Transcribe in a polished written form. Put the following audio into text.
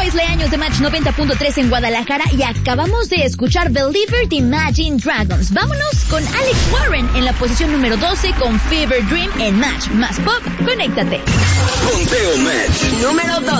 Leaños de Match 90.3 en Guadalajara y acabamos de escuchar Believer de Imagine Dragons. Vámonos con Alex Warren en la posición número 12 con Fever Dream en Match. Más pop, conéctate. Conteo Match número 2.